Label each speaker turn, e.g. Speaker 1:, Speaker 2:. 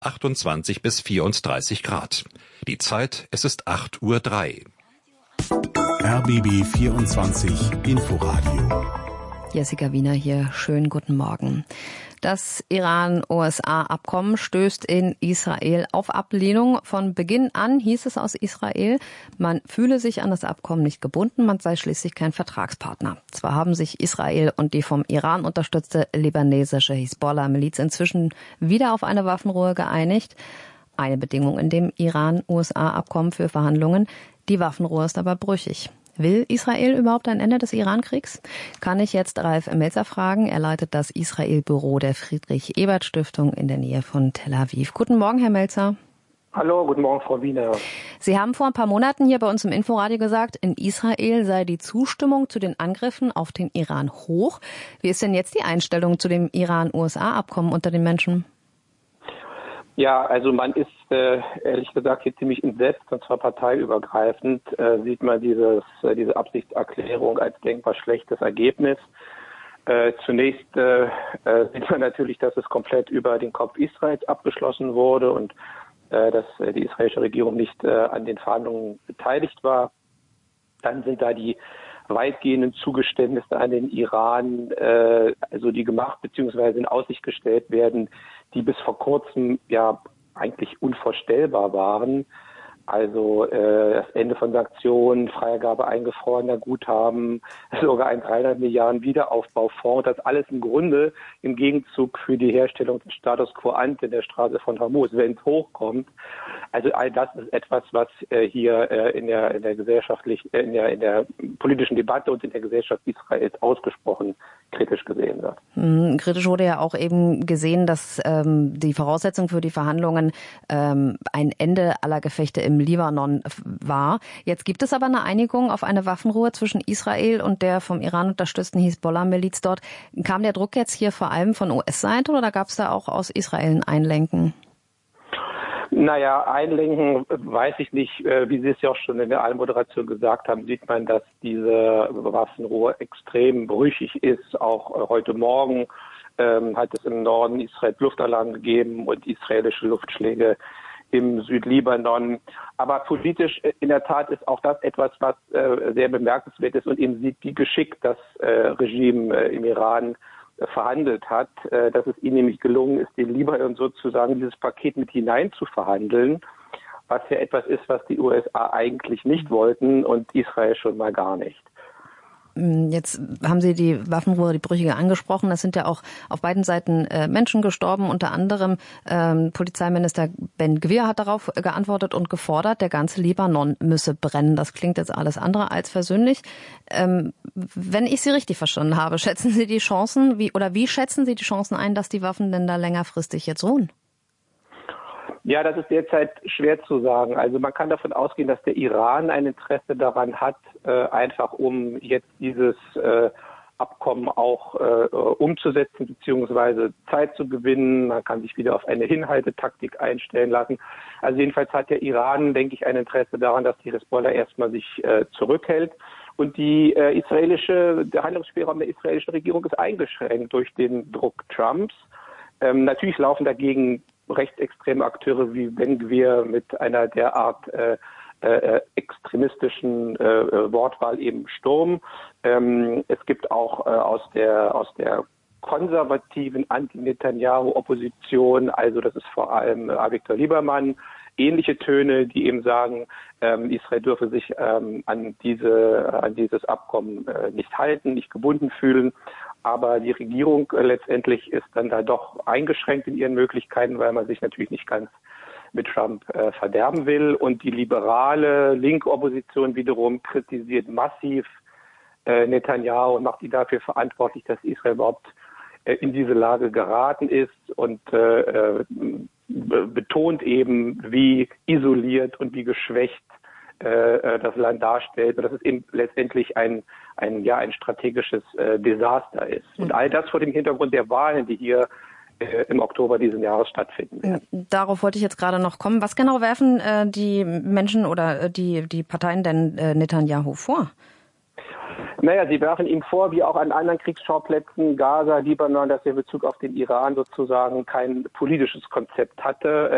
Speaker 1: 28 bis 34 Grad. Die Zeit, es ist 8:03 Uhr.
Speaker 2: RBB 24 Inforadio.
Speaker 3: Jessica Wiener hier. Schönen guten Morgen. Das Iran-USA-Abkommen stößt in Israel auf Ablehnung. Von Beginn an hieß es aus Israel, man fühle sich an das Abkommen nicht gebunden, man sei schließlich kein Vertragspartner. Zwar haben sich Israel und die vom Iran unterstützte libanesische Hisbollah-Miliz inzwischen wieder auf eine Waffenruhe geeinigt. Eine Bedingung in dem Iran-USA-Abkommen für Verhandlungen. Die Waffenruhe ist aber brüchig. Will Israel überhaupt ein Ende des Iran-Kriegs? Kann ich jetzt Ralf Melzer fragen. Er leitet das Israel-Büro der Friedrich-Ebert-Stiftung in der Nähe von Tel Aviv. Guten Morgen, Herr Melzer.
Speaker 4: Hallo, guten Morgen, Frau Wiener.
Speaker 3: Sie haben vor ein paar Monaten hier bei uns im Inforadio gesagt, in Israel sei die Zustimmung zu den Angriffen auf den Iran hoch. Wie ist denn jetzt die Einstellung zu dem Iran-USA-Abkommen unter den Menschen?
Speaker 4: Ja, also man ist ehrlich gesagt hier ziemlich entsetzt, und zwar parteiübergreifend sieht man diese Absichtserklärung als denkbar schlechtes Ergebnis. Zunächst sieht man natürlich, dass es komplett über den Kopf Israels abgeschlossen wurde und dass die israelische Regierung nicht an den Verhandlungen beteiligt war. Dann sind da die weitgehenden Zugeständnisse an den Iran, die gemacht bzw. in Aussicht gestellt werden, die bis vor kurzem ja eigentlich unvorstellbar waren. Also das Ende von Sanktionen, Freigabe eingefrorener Guthaben, sogar ein 300 Milliarden Wiederaufbaufonds, das alles im Grunde im Gegenzug für die Herstellung des Status quo ante in der Straße von Hormuz, wenn es hochkommt. Also all das ist etwas, was hier in der politischen Debatte und in der Gesellschaft Israels ausgesprochen kritisch gesehen wird.
Speaker 3: Kritisch wurde ja auch eben gesehen, dass die Voraussetzung für die Verhandlungen ein Ende aller Gefechte im Libanon war. Jetzt gibt es aber eine Einigung auf eine Waffenruhe zwischen Israel und der vom Iran unterstützten Hisbollah-Miliz dort. Kam der Druck jetzt hier vor allem von US-Seite oder gab es da auch aus Israel ein Einlenken?
Speaker 4: Naja, einlenken weiß ich nicht. Wie Sie es ja auch schon in der Anmoderation gesagt haben, sieht man, dass diese Waffenruhe extrem brüchig ist. Auch heute Morgen hat es im Norden Israels Luftalarm gegeben und israelische Luftschläge im Südlibanon. Aber politisch in der Tat ist auch das etwas, was sehr bemerkenswert ist und eben sieht, wie geschickt das Regime im Iran verhandelt hat, dass es ihnen nämlich gelungen ist, den Libanon sozusagen dieses Paket mit hinein zu verhandeln, was ja etwas ist, was die USA eigentlich nicht wollten und Israel schon mal gar nicht.
Speaker 3: Jetzt haben Sie die Waffenruhe, die brüchige, angesprochen. Es sind ja auch auf beiden Seiten Menschen gestorben. Unter anderem Polizeiminister Ben-Gvir hat darauf geantwortet und gefordert, der ganze Libanon müsse brennen. Das klingt jetzt alles andere als versöhnlich. Wenn ich Sie richtig verstanden habe, schätzen Sie die Chancen, wie schätzen Sie die Chancen ein, dass die Waffen denn da längerfristig jetzt ruhen?
Speaker 4: Ja, das ist derzeit schwer zu sagen. Also man kann davon ausgehen, dass der Iran ein Interesse daran hat, einfach um jetzt dieses Abkommen auch umzusetzen bzw. Zeit zu gewinnen. Man kann sich wieder auf eine Hinhaltetaktik einstellen lassen. Also jedenfalls hat der Iran, denke ich, ein Interesse daran, dass die Hisbollah erstmal sich zurückhält. Und der Handlungsspielraum der israelischen Regierung ist eingeschränkt durch den Druck Trumps. Natürlich laufen dagegen rechtsextreme Akteure wie Ben-Gvir mit einer derart extremistischen Wortwahl eben Sturm. Es gibt auch aus der konservativen Anti-Netanyahu-Opposition, also das ist vor allem Avigdor Liebermann, ähnliche Töne, die eben sagen, Israel dürfe sich an dieses Abkommen nicht halten, nicht gebunden fühlen. Aber die Regierung letztendlich ist dann da doch eingeschränkt in ihren Möglichkeiten, weil man sich natürlich nicht ganz mit Trump verderben will. Und die liberale linke Opposition wiederum kritisiert massiv Netanyahu und macht die dafür verantwortlich, dass Israel überhaupt in diese Lage geraten ist und betont eben, wie isoliert und wie geschwächt das Land darstellt. Und dass es eben letztendlich ein strategisches Desaster ist. Und all das vor dem Hintergrund der Wahlen, die hier im Oktober diesen Jahres stattfinden werden.
Speaker 3: Darauf wollte ich jetzt gerade noch kommen. Was genau werfen die Menschen oder die Parteien denn Netanyahu vor?
Speaker 4: Naja, sie werfen ihm vor, wie auch an anderen Kriegsschauplätzen, Gaza, Libanon, dass er in Bezug auf den Iran sozusagen kein politisches Konzept hatte.